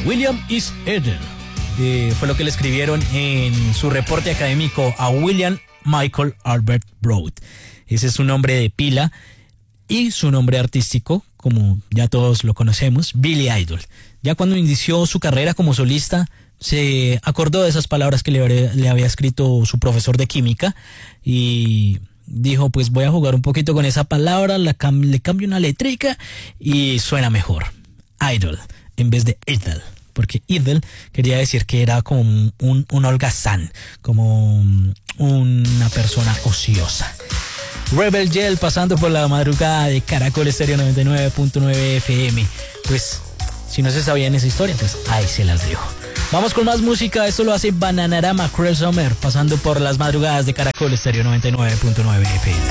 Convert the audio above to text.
William is Eden. Fue lo que le escribieron en su reporte académico a William Michael Albert Broad. Ese es su nombre de pila y su nombre artístico, como ya todos lo conocemos, Billy Idol. Ya cuando inició su carrera como solista, se acordó de esas palabras que le había escrito su profesor de química y dijo, pues voy a jugar un poquito con esa palabra, le cambio una letrica y suena mejor. Idol en vez de idle, porque idle quería decir que era como un holgazán, como una persona ociosa. Rebel Yell pasando por la madrugada de Caracol Estéreo 99.9 FM. Pues si no se sabían esa historia, pues ahí se las dejo. Vamos con más música, esto lo hace Bananarama, Cruel Summer, pasando por las madrugadas de Caracol Estéreo 99.9 FM.